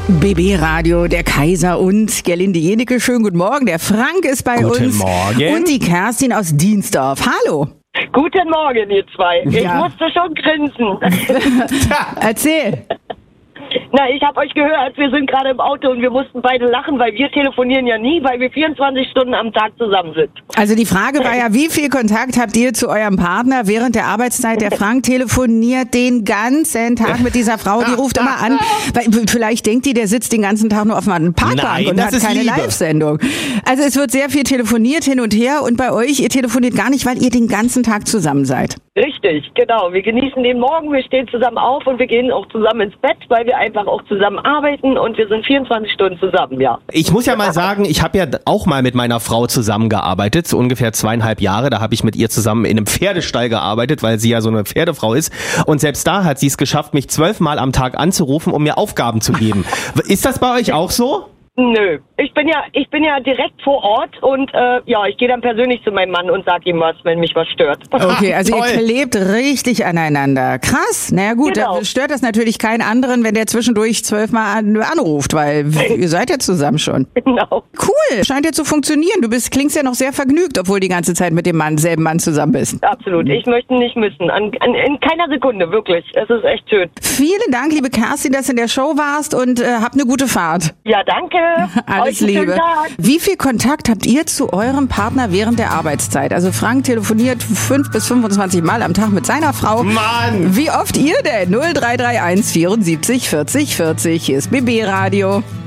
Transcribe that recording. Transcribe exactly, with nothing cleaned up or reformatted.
B B Radio, der Kaiser und Gerlinde Jenecke. Schönen guten Morgen. Der Frank ist bei guten uns. Morgen. Und die Kerstin aus Dienstdorf. Hallo. Guten Morgen, ihr zwei. Ich Ja. musste schon grinsen. Erzähl. Na, ich habe euch gehört, wir sind gerade im Auto und wir mussten beide lachen, weil wir telefonieren ja nie, weil wir vierundzwanzig Stunden am Tag zusammen sind. Also die Frage war ja, wie viel Kontakt habt ihr zu eurem Partner während der Arbeitszeit? Der Frank telefoniert den ganzen Tag mit dieser Frau, die ruft immer an. Weil vielleicht denkt die, der sitzt den ganzen Tag nur auf einer Parkbank Nein, und das hat ist keine Liebe. Live-Sendung. Also es wird sehr viel telefoniert hin und her und bei euch, ihr telefoniert gar nicht, weil ihr den ganzen Tag zusammen seid. Richtig, genau. Wir genießen den Morgen, wir stehen zusammen auf und wir gehen auch zusammen ins Bett, weil wir einfach auch zusammen arbeiten und wir sind vierundzwanzig Stunden zusammen, ja. Ich muss ja mal sagen, ich habe ja auch mal mit meiner Frau zusammengearbeitet, so ungefähr zweieinhalb Jahre. Da habe ich mit ihr zusammen in einem Pferdestall gearbeitet, weil sie ja so eine Pferdefrau ist. Und selbst da hat sie es geschafft, mich zwölfmal am Tag anzurufen, um mir Aufgaben zu geben. Ist das bei euch auch so? Nö, ich bin ja, ich bin ja direkt vor Ort und äh, ja, ich gehe dann persönlich zu meinem Mann und sag ihm was, wenn mich was stört. Okay, also Toll. ihr klebt richtig aneinander. Krass. Naja gut, Genau. da stört das natürlich keinen anderen, wenn der zwischendurch zwölfmal an, anruft, weil ihr seid ja zusammen schon. Genau. Cool, scheint ja zu funktionieren. Du bist, klingst ja noch sehr vergnügt, obwohl die ganze Zeit mit dem Mann, selben Mann zusammen bist. Absolut. Ich möchte nicht missen. An, an, in keiner Sekunde, wirklich. Es ist echt schön. Vielen Dank, liebe Kerstin, dass du in der Show warst und äh, habt eine gute Fahrt. Ja, danke. Alles Euch einen schönen Liebe. Tag. Wie viel Kontakt habt ihr zu eurem Partner während der Arbeitszeit? Also Frank telefoniert fünf bis fünfundzwanzig Mal am Tag mit seiner Frau. Mann! Wie oft ihr denn? null drei drei eins vierundsiebzig vierzig vierzig. Hier ist B B Radio.